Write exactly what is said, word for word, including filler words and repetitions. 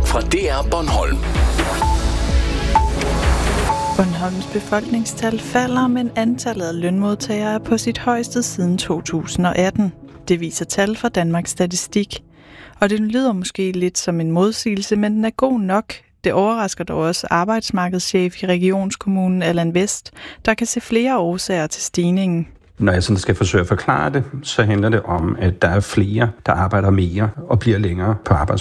fra D R Bornholm. Bornholms befolkningstal falder, men antallet af lønmodtagere er på sit højeste siden to tusind og atten. Det viser tal fra Danmarks Statistik. Og det lyder måske lidt som en modsigelse, men den er god nok. Det overrasker dog også arbejdsmarkedschef i Regionskommunen Allan West, der kan se flere årsager til stigningen. Når jeg sådan skal forsøge at forklare det, så handler det om, at der er flere, der arbejder mere og bliver længere på arbejdsmarkedet.